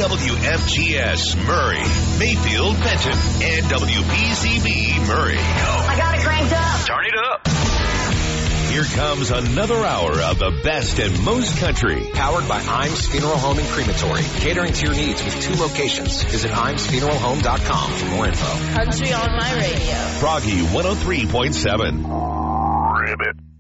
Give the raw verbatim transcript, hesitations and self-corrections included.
W F G S Murray, Mayfield, Benton, and W B Z B Murray. I got it cranked up. Turn it up. Here comes another hour of the best and most country. Powered by Imes Funeral Home and Crematory. Catering to your needs with two locations. Visit imes funeral home dot com for more info. Country on my radio. Froggy one oh three point seven. Ribbit.